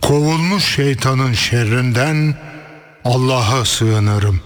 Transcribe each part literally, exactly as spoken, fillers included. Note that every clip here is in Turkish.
Kovulmuş şeytanın şerrinden Allah'a sığınırım.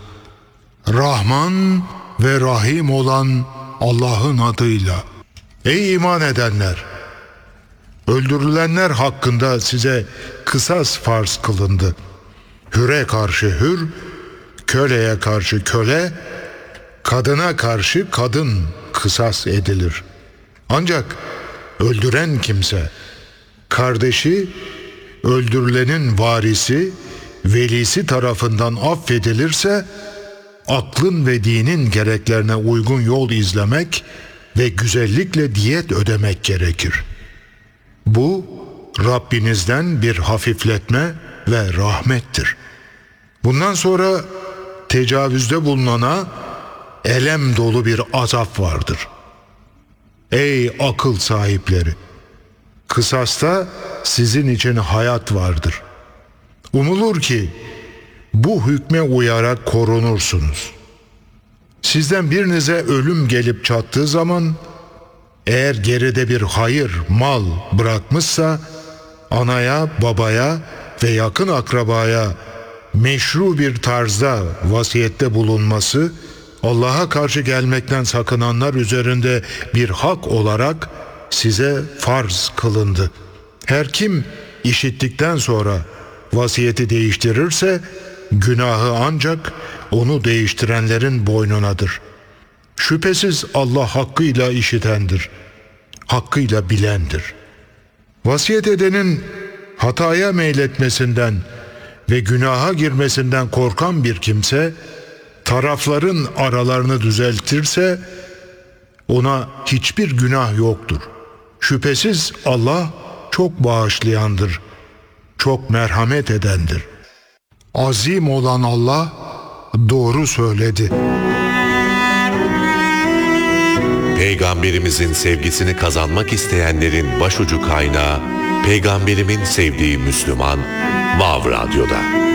Rahman ve Rahim olan Allah'ın adıyla. Ey iman edenler! Öldürülenler hakkında size kısas farz kılındı. Hüre karşı hür, köleye karşı köle, kadına karşı kadın kısas edilir. Ancak öldüren kimse, kardeşi, öldürülenin varisi, velisi tarafından affedilirse, aklın ve dinin gereklerine uygun yol izlemek ve güzellikle diyet ödemek gerekir. Bu, Rabbinizden bir hafifletme ve rahmettir. Bundan sonra tecavüzde bulunana elem dolu bir azap vardır. Ey akıl sahipleri! Kısasta sizin için hayat vardır. Umulur ki bu hükme uyarak korunursunuz. Sizden birinize ölüm gelip çattığı zaman, eğer geride bir hayır, mal bırakmışsa, anaya, babaya ve yakın akrabaya meşru bir tarzda vasiyette bulunması, Allah'a karşı gelmekten sakınanlar üzerinde bir hak olarak size farz kılındı. Her kim işittikten sonra vasiyeti değiştirirse, günahı ancak onu değiştirenlerin boynunadır. Şüphesiz Allah hakkıyla işitendir, hakkıyla bilendir. Vasiyet edenin hataya meyletmesinden ve günaha girmesinden korkan bir kimse, tarafların aralarını düzeltirse, ona hiçbir günah yoktur. Şüphesiz Allah çok bağışlayandır, çok merhamet edendir. Azim olan Allah doğru söyledi. Peygamberimizin sevgisini kazanmak isteyenlerin başucu kaynağı, Peygamberimin sevdiği Müslüman, Vav Radyo'da.